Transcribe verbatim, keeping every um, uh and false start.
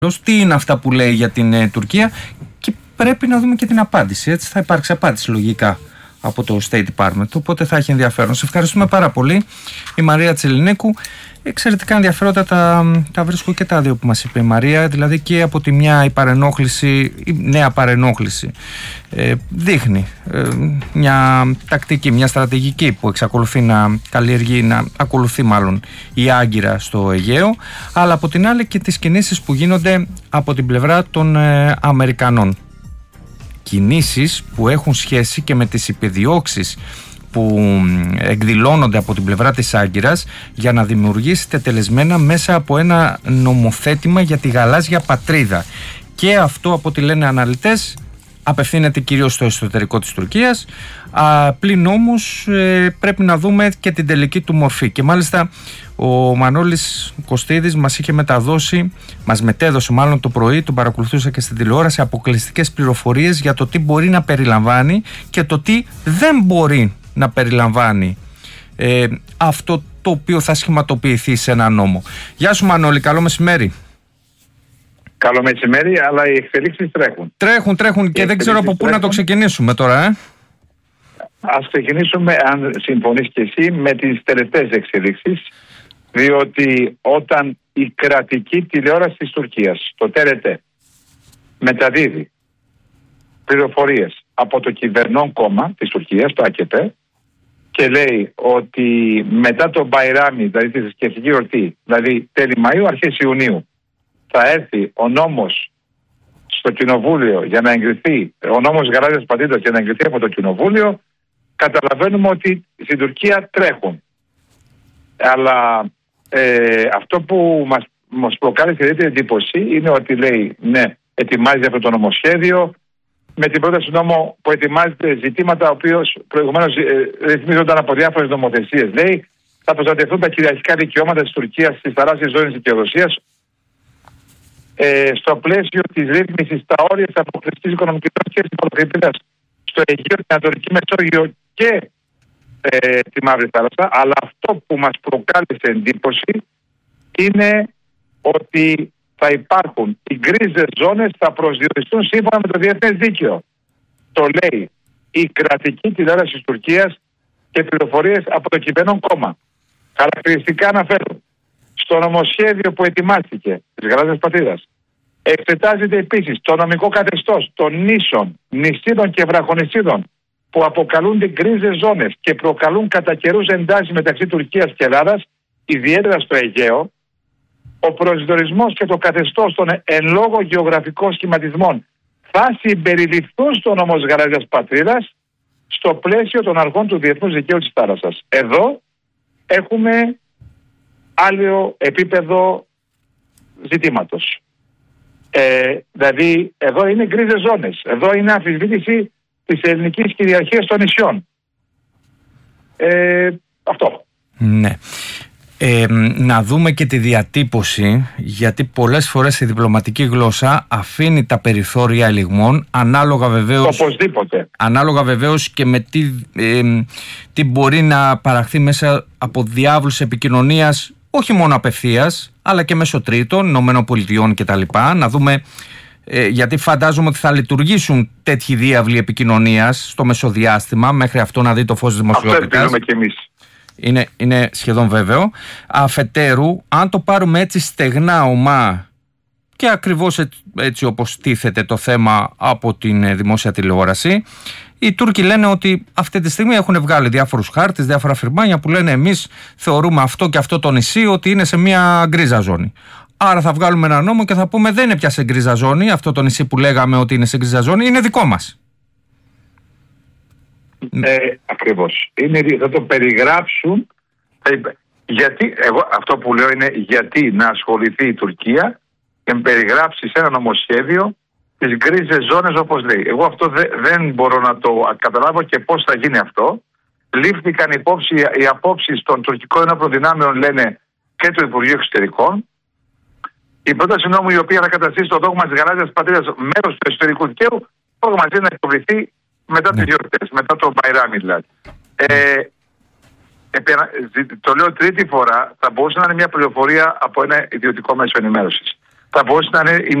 Τι είναι αυτά που λέει για την ε, Τουρκία, και πρέπει να δούμε και την απάντηση. Έτσι θα υπάρξει απάντηση λογικά από το State Department, οπότε θα έχει ενδιαφέρον. Σε ευχαριστούμε πάρα πολύ. Η Μαρία Τσελινίκου. Εξαιρετικά ενδιαφέροντα τα, τα βρίσκω και τα δύο που μας είπε η Μαρία, δηλαδή και από τη μια η παρενόχληση, η νέα παρενόχληση ε, δείχνει ε, μια τακτική, μια στρατηγική που εξακολουθεί να καλλιεργεί, να ακολουθεί μάλλον η Άγκυρα στο Αιγαίο, αλλά από την άλλη και τις κινήσεις που γίνονται από την πλευρά των ε, Αμερικανών. Κινήσεις που έχουν σχέση και με τις επιδιώξεις που εκδηλώνονται από την πλευρά της Άγκυρας για να δημιουργήσει τετελεσμένα μέσα από ένα νομοθέτημα για τη γαλάζια πατρίδα. Και αυτό, από ό,τι λένε αναλυτές, απευθύνεται κυρίως στο εσωτερικό της Τουρκίας, α, πλην όμως ε, πρέπει να δούμε και την τελική του μορφή. Και μάλιστα ο Μανώλης Κωστίδης μας είχε μεταδώσει, μας μετέδωσε μάλλον το πρωί, τον παρακολουθούσα και στην τηλεόραση, αποκλειστικές πληροφορίες για το τι μπορεί να περιλαμβάνει και το τι δεν μπορεί να περιλαμβάνει ε, αυτό το οποίο θα σχηματοποιηθεί σε ένα νόμο. Γεια σου Μανώλη, καλό μεσημέρι. Καλό μεσημέρι, αλλά οι εξελίξεις τρέχουν. Τρέχουν, τρέχουν οι και δεν ξέρω από πού τρέχουν. Να το ξεκινήσουμε τώρα. Ε? Ας ξεκινήσουμε, αν συμφωνείς και εσύ, με τις τελευταίες εξελίξεις, διότι όταν η κρατική τηλεόραση της Τουρκίας, το Τ Ρ Τ, μεταδίδει πληροφορίες από το κυβερνών κόμμα της Τουρκίας, το Α Κ Π, και λέει ότι μετά τον Μπαϊράμι, δηλαδή τη θρησκευτική εορτή, δηλαδή τέλη Μαΐου, αρχές Ιουνίου, θα έρθει ο νόμος στο Κοινοβούλιο για να εγκριθεί, ο νόμος γαλάζιας πατρίδας για να εγκριθεί από το Κοινοβούλιο, καταλαβαίνουμε ότι στην Τουρκία τρέχουν. Αλλά ε, αυτό που μας, μας προκάλεσε ιδιαίτερη εντύπωση είναι ότι λέει, ναι, ετοιμάζει αυτό το νομοσχέδιο, με την πρόταση νόμου που ετοιμάζεται ζητήματα, ο οποίος προηγουμένως ε, ρυθμίζονταν από διάφορες νομοθεσίες. Λέει, θα προστατευτούν τα κυριαρχικά δικαιώματα της Τουρκίας στις θαλάσσιες ζώνες δικαιοδοσίας ε, στο πλαίσιο της ρύθμισης στα όρια της αποκλειστικής οικονομικής και της υποδοχητήτας στο Αιγαίο, την Ανατολική Μεσόγειο και ε, τη Μαύρη Θάλασσα. Αλλά αυτό που μας προκάλεσε εντύπωση είναι ότι θα υπάρχουν οι γκρίζες ζώνες, θα προσδιοριστούν σύμφωνα με το διεθνές δίκαιο. Το λέει η κρατική τηλεόραση της Τουρκίας και πληροφορίες από το κυβερνών κόμμα. Χαρακτηριστικά αναφέρουν στο νομοσχέδιο που ετοιμάστηκε της γαλάζιας πατρίδας. Εξετάζεται επίσης το νομικό καθεστώς των νήσων, νησίδων και βραχονησίδων που αποκαλούνται γκρίζες ζώνες και προκαλούν κατά καιρούς εντάσεις μεταξύ Τουρκίας και Ελλάδας, ιδιαίτερα στο Αιγαίο. Ο προσδιορισμός και το καθεστώς των εν λόγω γεωγραφικών σχηματισμών θα συμπεριληφθούν στο νόμος γαλάζιας πατρίδας στο πλαίσιο των αρχών του διεθνούς δικαίου της θάλασσας. Εδώ έχουμε άλλο επίπεδο ζητήματος. Ε, δηλαδή εδώ είναι γκρίζες ζώνες. Εδώ είναι αμφισβήτηση της ελληνικής κυριαρχίας των νησιών. Ε, αυτό. Ναι. Ε, να δούμε και τη διατύπωση, γιατί πολλές φορές η διπλωματική γλώσσα αφήνει τα περιθώρια ελιγμών, ανάλογα βεβαίως, οπωσδήποτε. Ανάλογα βεβαίως και με τι, ε, τι μπορεί να παραχθεί μέσα από διάβλους επικοινωνίας, όχι μόνο απευθείας, αλλά και μέσω τρίτων, ΗΠΑ κτλ. Να δούμε, ε, γιατί φαντάζομαι ότι θα λειτουργήσουν τέτοιοι διάβλοι επικοινωνίας στο μεσοδιάστημα, μέχρι αυτό να δει το φως της δημοσιότητας. Αυτό ελπίζουμε κι εμείς. Είναι, είναι σχεδόν βέβαιο. Αφετέρου, αν το πάρουμε έτσι στεγνά ομά και ακριβώς έτσι, έτσι όπως τίθεται το θέμα από την δημόσια τηλεόραση, οι Τούρκοι λένε ότι αυτή τη στιγμή έχουν βγάλει διάφορους χάρτες, διάφορα φιρμάνια που λένε εμείς θεωρούμε αυτό και αυτό το νησί ότι είναι σε μια γκρίζα ζώνη. Άρα θα βγάλουμε ένα νόμο και θα πούμε δεν είναι πια σε γκρίζα ζώνη, αυτό το νησί που λέγαμε ότι είναι σε γκρίζα ζώνη είναι δικό μας. Ε, ακριβώς. Είναι, θα το περιγράψουν. Γιατί, εγώ αυτό που λέω είναι γιατί να ασχοληθεί η Τουρκία και να περιγράψει σε ένα νομοσχέδιο τις γκρίζες ζώνες όπως λέει. Εγώ αυτό δε, δεν μπορώ να το καταλάβω και πώς θα γίνει αυτό. Λήφθηκαν υπόψη οι απόψεις των τουρκικών ενόπλων δυνάμεων, λένε, και του Υπουργείου Εξωτερικών. Η πρόταση νόμου η οποία θα καταστήσει το δόγμα της γαλάζιας πατρίδας μέρος του εσωτερικού δικαίου, πρόγραμμα να υποβληθεί μετά τις γιορτές, μετά το Μπαϊράμι δηλαδή. Ε, το λέω τρίτη φορά, θα μπορούσε να είναι μια πληροφορία από ένα ιδιωτικό μέσο ενημέρωσης. θα μπορούσε να είναι η